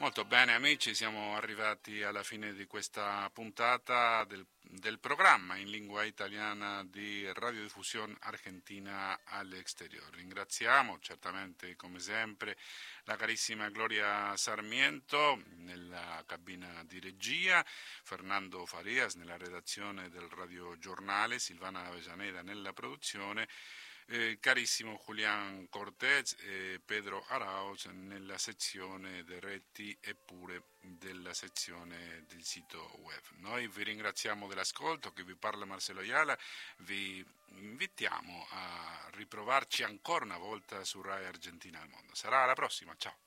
Molto bene amici, siamo arrivati alla fine di questa puntata del programma in lingua italiana di Radiodiffusione Argentina all'Exterior. Ringraziamo certamente come sempre la carissima Gloria Sarmiento nella cabina di regia, Fernando Farias nella redazione del radiogiornale, Silvana Avellaneda nella produzione. Carissimo Julián Cortés e Pedro Arauz nella sezione dei reti e pure della sezione del sito web. Noi vi ringraziamo dell'ascolto, che vi parla Marcelo Ayala, vi invitiamo a riprovarci ancora una volta su Rai Argentina al Mondo. Sarà alla prossima, ciao!